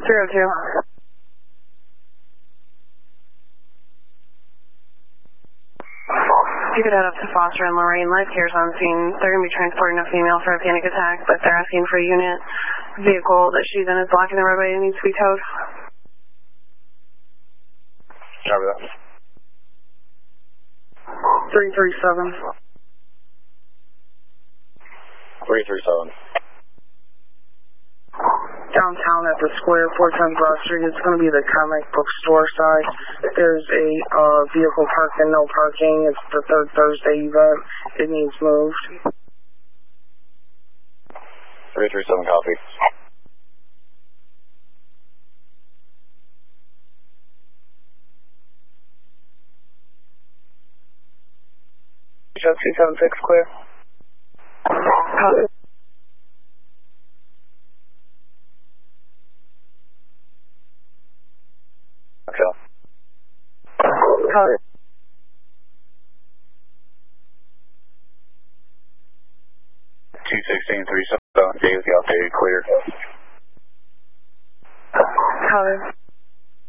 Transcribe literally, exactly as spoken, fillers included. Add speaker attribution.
Speaker 1: three oh two. You could head up to Foster and Lorraine. Life care's on scene. They're going to be transporting a female for a panic attack, but they're asking for a unit. Vehicle that she's in is blocking the roadway and needs to be towed.
Speaker 2: Copy that.
Speaker 1: three three seven.
Speaker 2: three three seven.
Speaker 1: Downtown at the square, four ten Broad Street. It's going to be the comic book store side. There's a uh, vehicle parked and no parking. It's the third Thursday event. It needs moved.
Speaker 2: three three seven, copy.
Speaker 1: Show two seven six clear. Copy.
Speaker 2: Okay.
Speaker 1: Copy.
Speaker 2: two sixteen three seven, gave the updated clear.
Speaker 1: Copy.